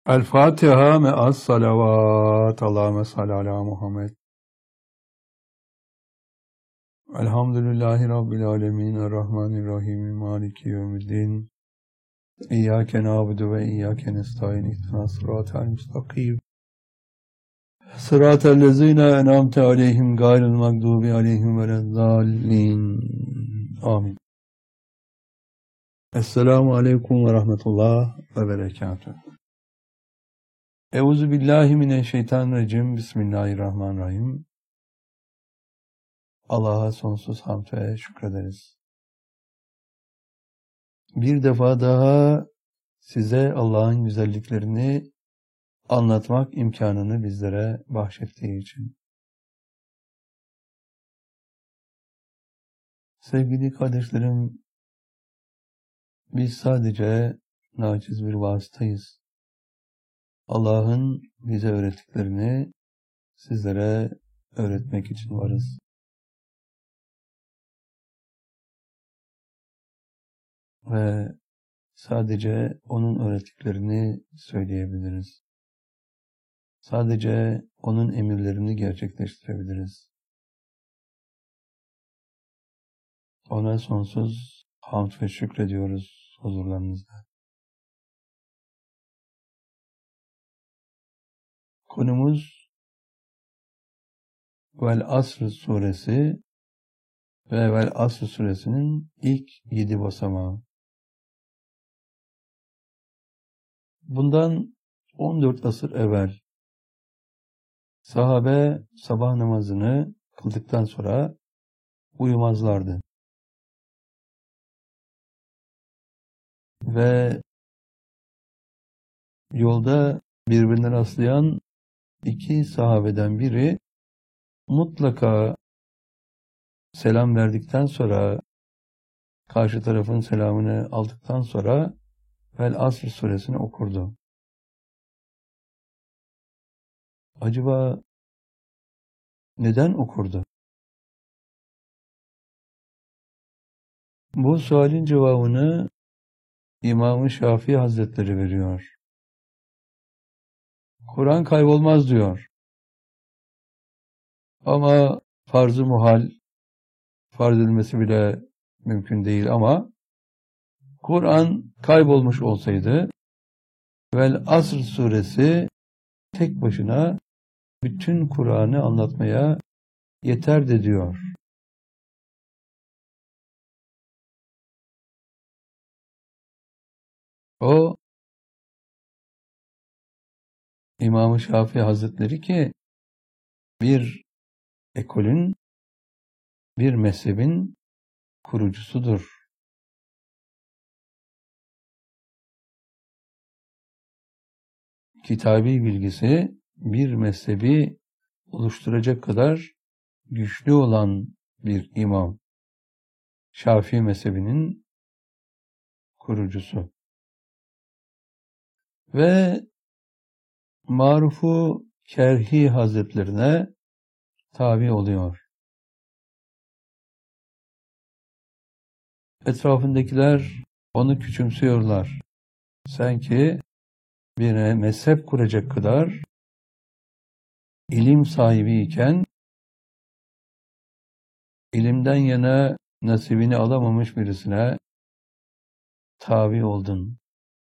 El Fatiha me'as salavat. Allahümme salli ala Muhammed. Elhamdülillahi Rabbil alemin. Errahmanirrahim. Maliki yevmiddin. İyyâke nâbudu ve iyyâke nestaîn. İhdinas sıratal müstakîm. Sıratellezîne en'amte aleyhim gayril mağdûbi aleyhim velezzâllîn. Amin. Esselamu aleyküm ve rahmetullah ve berekatuhu. Euzu billahi mineşşeytanirracim. Bismillahirrahmanirrahim. Allah'a sonsuz hamd ve şükrederiz. Bir defa daha size Allah'ın güzelliklerini anlatmak imkanını bizlere bahşettiği için. Sevgili kardeşlerim, biz sadece naciz bir vasıtayız. Allah'ın bize öğrettiklerini sizlere öğretmek için varız. Ve sadece onun öğrettiklerini söyleyebiliriz. Sadece onun emirlerini gerçekleştirebiliriz. Ona sonsuz hamd ve şükrediyoruz huzurlarınızda. Konumuz Vel Asr suresi ve Vel Asr suresinin ilk 7 basamağı. Bundan 14 asır evvel sahabe sabah namazını kıldıktan sonra uyumazlardı. Ve yolda birbirine rastlayan iki sahabeden biri mutlaka selam verdikten sonra, karşı tarafın selamını aldıktan sonra Vel Asr suresini okurdu. Acaba neden okurdu? Bu sualin cevabını İmam-ı Şafii Hazretleri veriyor. Kur'an kaybolmaz diyor. Ama farz-ı muhal, farz edilmesi bile mümkün değil ama Kur'an kaybolmuş olsaydı Vel Asr suresi tek başına bütün Kur'an'ı anlatmaya yeterdi diyor. O İmam-ı Şafii Hazretleri ki bir ekolün, bir mezhebin kurucusudur. Kitabi bilgisi bir mezhebi oluşturacak kadar güçlü olan bir imam. Şafii mezhebinin kurucusu. Ve Maruf-u Kerhi Hazretlerine tabi oluyor. Etrafındakiler onu küçümsüyorlar. Sanki bir mezhep kuracak kadar ilim sahibi iken ilimden yana nasibini alamamış birisine tabi oldun.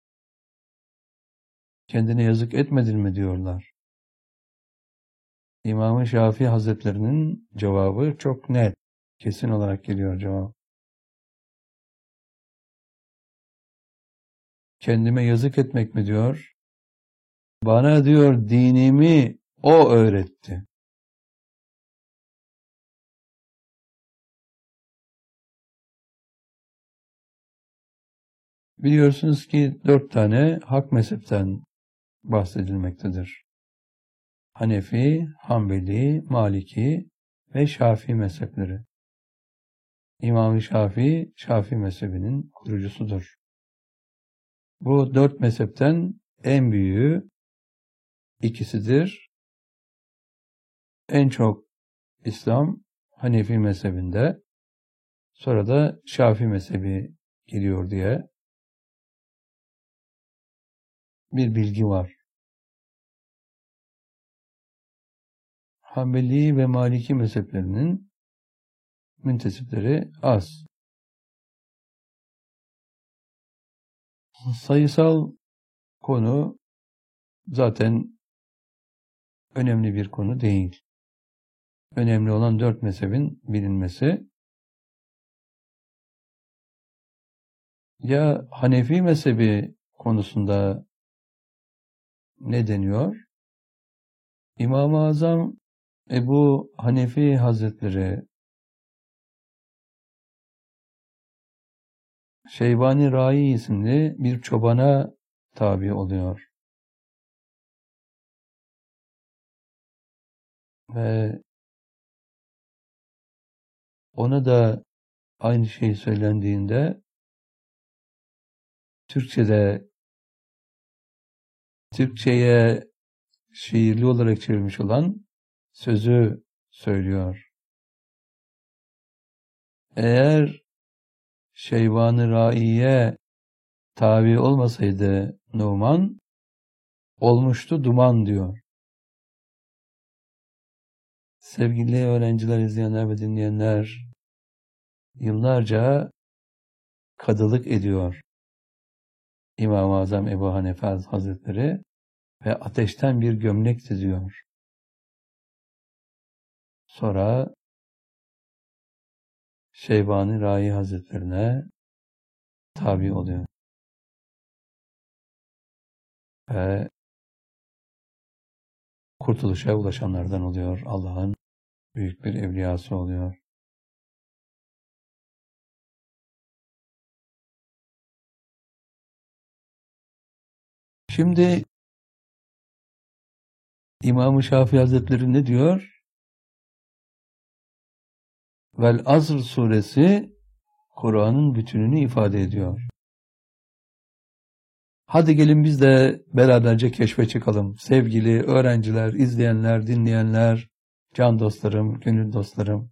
Kendine yazık etmedin mi diyorlar. İmam-ı Şafii Hazretlerinin cevabı çok net, kesin olarak geliyor cevap. Kendime yazık etmek mi diyor? Bana diyor dinimi o öğretti. Biliyorsunuz ki 4 tane hak mezhepten bahsedilmektedir. Hanefi, Hanbeli, Maliki ve Şafii mezhepleri. İmam-ı Şafii, Şafii mezhebinin kurucusudur. Bu 4 mezhepten en büyüğü ikisidir. En çok İslam Hanefi mezhebinde, sonra da Şafii mezhebi geliyor diye bir bilgi var. Hanbeli ve Maliki mezheplerinin müntesipleri az. Sayısal konu zaten önemli bir konu değil. Önemli olan 4 mezhebin bilinmesi. Ya Hanefi mezhebi konusunda ne deniyor? İmam-ı Azam Ebu Hanefi Hazretleri Şeybani Rai isimli bir çobana tabi oluyor. Ve ona da aynı şey söylendiğinde Türkçe'ye şiirli olarak çevirmiş olan sözü söylüyor. Eğer Şeybani Rai'ye tabi olmasaydı Numan, olmuştu duman diyor. Sevgili öğrenciler, izleyenler ve dinleyenler, yıllarca kadılık ediyor İmam-ı Azam Ebu Hanife Hazretleri ve ateşten bir gömlek diziyor. Sonra Şeybani Rai Hazretlerine tabi oluyor. Ve kurtuluşa ulaşanlardan oluyor. Allah'ın büyük bir evliyası oluyor. Şimdi İmam-ı Şafii Hazretleri ne diyor? Vel Asr suresi Kur'an'ın bütününü ifade ediyor. Hadi gelin biz de beraberce keşfe çıkalım. Sevgili öğrenciler, izleyenler, dinleyenler, can dostlarım, gönül dostlarım.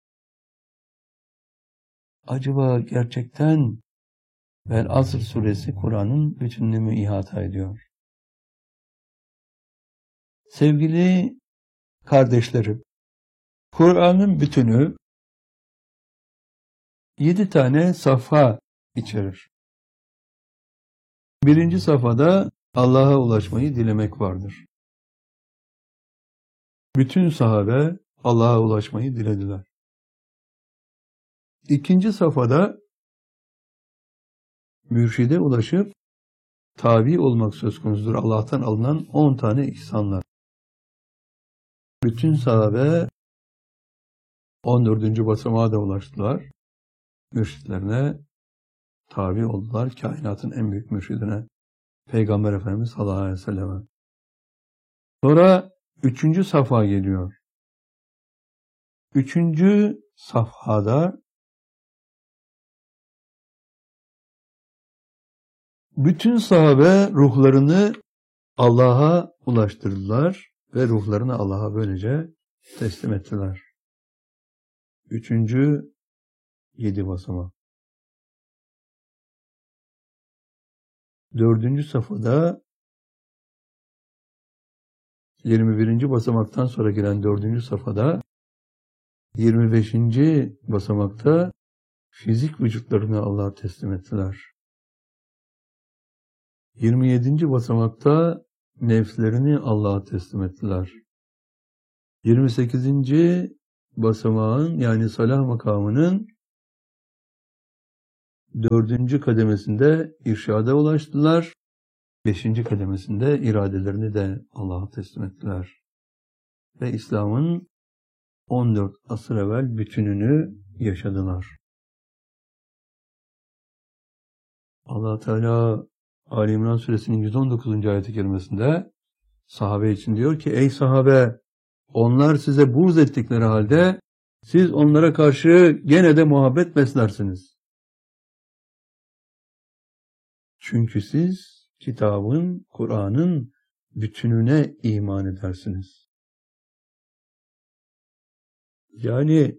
Acaba gerçekten Vel Asr suresi Kur'an'ın bütününü mü ihata ediyor? Sevgili kardeşlerim, Kur'an'ın bütünü 7 tane safha içerir. Birinci safhada Allah'a ulaşmayı dilemek vardır. Bütün sahabe Allah'a ulaşmayı dilediler. İkinci safhada mürşide ulaşıp tabi olmak söz konusudur. Allah'tan alınan 10 tane ihsanlar. Bütün sahabe 14. basamağa da ulaştılar. Mürşitlerine tabi oldular. Kainatın en büyük mürşidine, Peygamber Efendimiz sallallahu aleyhi ve selleme. Sonra 3. safha geliyor. 3. safhada bütün sahabe ruhlarını Allah'a ulaştırdılar ve ruhlarını Allah'a böylece teslim ettiler. 3. 7 basamak. 4. safhada 21. basamaktan sonra giren 4. safhada 25. basamakta fizik vücutlarını Allah'a teslim ettiler. 27. basamakta nefslerini Allah'a teslim ettiler. 28. basamağın yani salah makamının 4. kademesinde irşada ulaştılar. 5. kademesinde iradelerini de Allah'a teslim ettiler. Ve İslam'ın 14 asır evvel bütününü yaşadılar. Allah Teala Ali İmran suresinin 119. ayet-i kerimesinde sahabe için diyor ki, ey sahabe, onlar size buğz ettikleri halde siz onlara karşı gene de muhabbet beslersiniz. Çünkü siz kitabın, Kur'an'ın bütününe iman edersiniz. Yani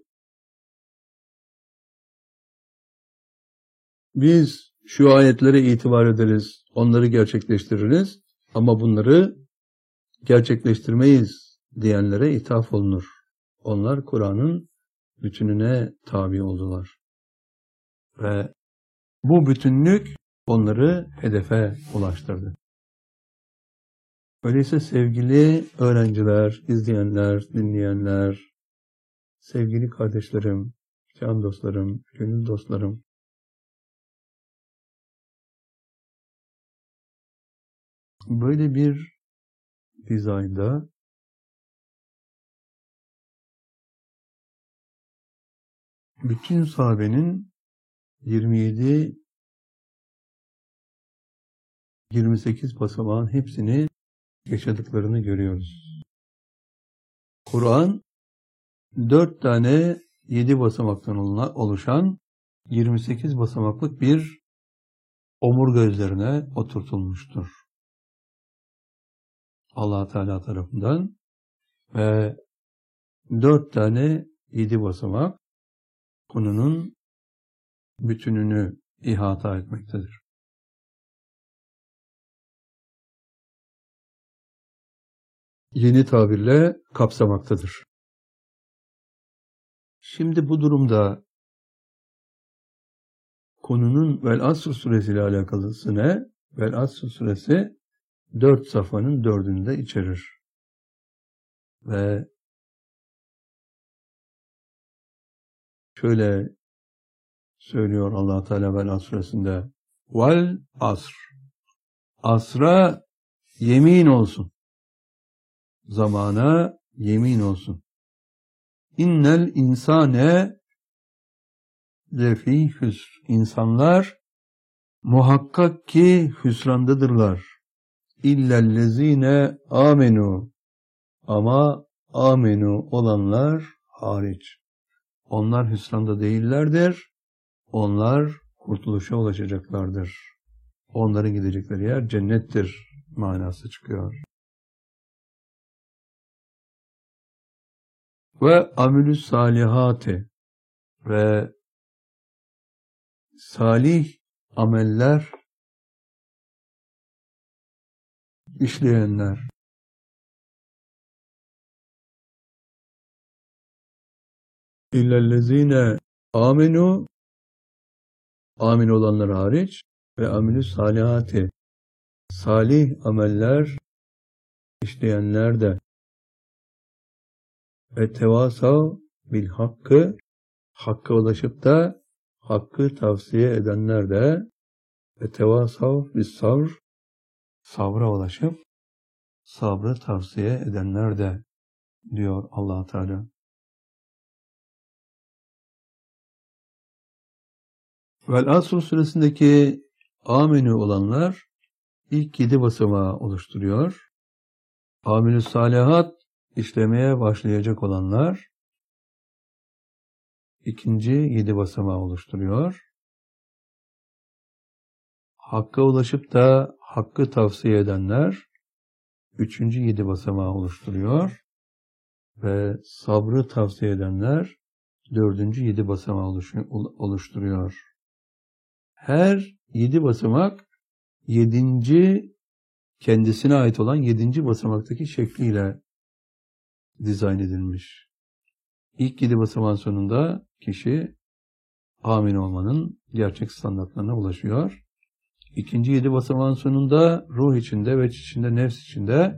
biz şu ayetlere itibar ederiz, onları gerçekleştiririz ama bunları gerçekleştirmeyiz diyenlere ithaf olunur. Onlar Kur'an'ın bütününe tabi oldular. Ve bu bütünlük onları hedefe ulaştırdı. Öyleyse sevgili öğrenciler, izleyenler, dinleyenler, sevgili kardeşlerim, can dostlarım, gönül dostlarım, böyle bir dizaynda bütün sahabenin 27-28 basamağın hepsini yaşadıklarını görüyoruz. Kur'an 4 tane 7 basamaktan oluşan 28 basamaklık bir omurga üzerine oturtulmuştur. Allah Teala tarafından ve 4 tane 7 basamak konunun bütününü ihata etmektedir. Yeni tabirle kapsamaktadır. Şimdi bu durumda konunun Vel-Asr suresi ile alakalısı ne? Vel-Asr suresi 4 safhanın 4'ünü de içerir. Ve şöyle söylüyor Allah Teala Vel-Asr suresinde: Vel-Asr, asra yemin olsun. Zamana yemin olsun. İnnel insane lefî hüsr. İnsanlar muhakkak ki hüsrandadırlar. İllellezîne amenu. Ama amenu olanlar hariç. Onlar hüsranda değillerdir. Onlar kurtuluşa ulaşacaklardır. Onların gidecekleri yer cennettir manası çıkıyor. Ve amelü salihati ve salih ameller işleyenler. İllellezine amenu, amin olanlar hariç, ve amelü salihati, salih ameller işleyenler de, ve tevasav bil hakkı, hakka ulaşıp da hakkı tavsiye edenler de, ve tevasav bis sabr, sabra ulaşıp sabrı tavsiye edenler de diyor Allah Teala. Vel-Asr suresindeki amenü olanlar ilk 7 basamağı oluşturuyor. Amelü salihat işlemeye başlayacak olanlar ikinci 7 basamağı oluşturuyor. Hakka ulaşıp da hakkı tavsiye edenler 3. 7 basamağı oluşturuyor. Ve sabrı tavsiye edenler 4. 7 basamağı oluşturuyor. Her 7 basamak 7. kendisine ait olan 7. basamaktaki şekliyle dizayn edilmiş. İlk 7 basamağın sonunda kişi amin olmanın gerçek standartlarına ulaşıyor. İkinci 7 basamağın sonunda ruh içinde, veç içinde, nefs içinde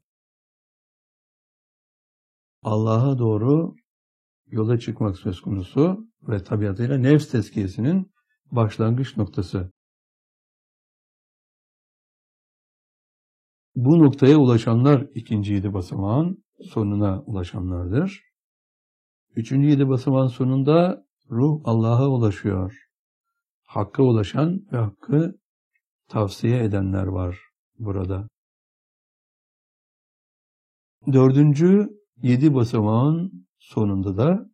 Allah'a doğru yola çıkmak söz konusu ve tabiatıyla nefs tezkiyesinin başlangıç noktası. Bu noktaya ulaşanlar ikinci 7 basamağın sonuna ulaşanlardır. 3. 7 basamağın sonunda ruh Allah'a ulaşıyor. Hakka ulaşan ve hakkı tavsiye edenler var burada. 4. 7 basamağın sonunda da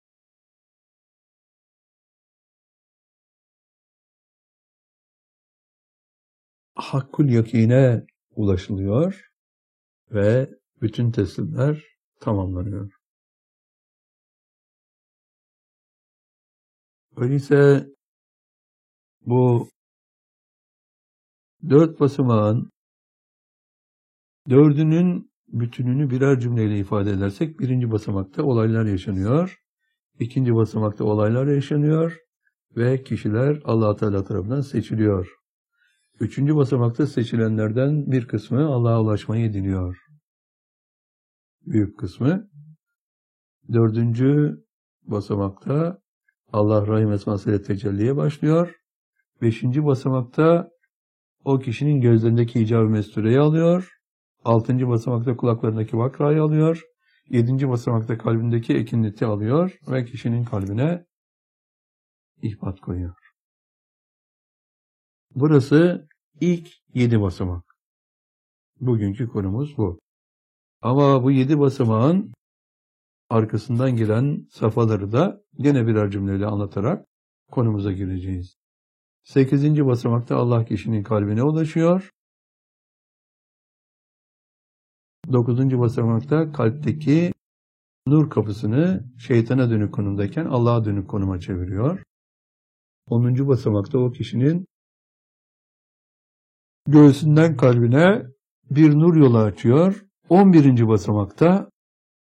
hakkul yakine ulaşılıyor ve bütün teslimler tamamlanıyor. Öyleyse bu 4 basamağın 4'ünün bütününü birer cümleyle ifade edersek birinci basamakta olaylar yaşanıyor. İkinci basamakta olaylar yaşanıyor ve kişiler Allah Teala tarafından seçiliyor. Üçüncü basamakta seçilenlerden bir kısmı Allah'a ulaşmayı diliyor. Büyük kısmı. Dördüncü basamakta Allah Rahim esmasıyla tecelliye başlıyor. Beşinci basamakta o kişinin gözlerindeki icab-ı mestureyi alıyor. Altıncı basamakta kulaklarındaki vakrayı alıyor. Yedinci basamakta kalbindeki ekinliti alıyor ve kişinin kalbine ihbat koyuyor. Burası ilk 7 basamak. Bugünkü konumuz bu. Ama bu 7 basamağın arkasından gelen safhaları da gene birer cümleyle anlatarak konumuza gireceğiz. 8. basamakta Allah kişinin kalbine ulaşıyor. 9. basamakta kalpteki nur kapısını şeytana dönük konumdayken Allah'a dönük konuma çeviriyor. 10. basamakta o kişinin göğsünden kalbine bir nur yolu açıyor. 11. basamakta